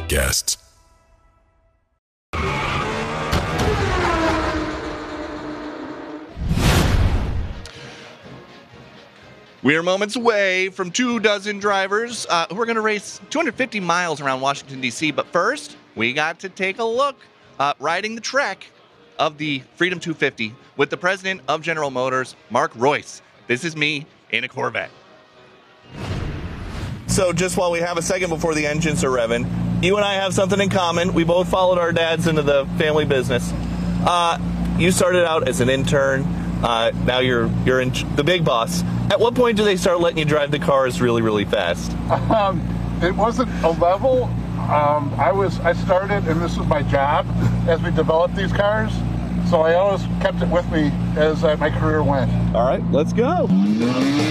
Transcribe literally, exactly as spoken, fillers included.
podcasts. We are moments away from two dozen drivers uh, who are going to race two hundred fifty miles around Washington, D C. But first, we got to take a look uh, riding the trek of the Freedom two fifty with the president of General Motors, Mark Reuss. This is me in a Corvette. So just while we have a second before the engines are revving, you and I have something in common. We both followed our dads into the family business. Uh, you started out as an intern. Uh, now you're you're in the big boss. At what point do they start letting you drive the cars really, really fast? Um, it wasn't a level. Um, I was I started, and this was my job as we developed these cars. So I always kept it with me as uh, my career went. All right, let's go.